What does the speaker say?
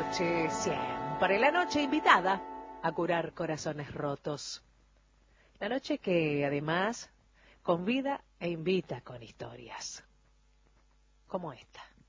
noche, siempre la noche invitada a curar corazones rotos. La noche que además convida e invita con historias como esta.